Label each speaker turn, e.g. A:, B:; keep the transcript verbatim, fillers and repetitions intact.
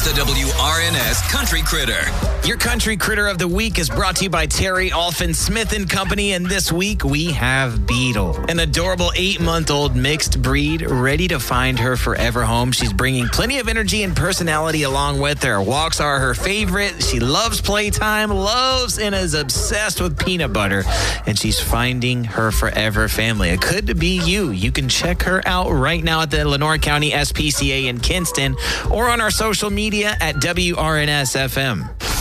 A: the W R N S Country Critter.
B: Your Country Critter of the Week is brought to you by Terry Alfin Smith and Company, and this week we have Beetle, an adorable eight-month-old mixed breed ready to find her forever home. She's bringing plenty of energy and personality along with her. Walks are her favorite. She loves playtime, loves and is obsessed with peanut butter, and she's finding her forever family. It could be you. You can check her out right now at the Lenoir County S P C A in Kinston or on our social media at W R N S F M.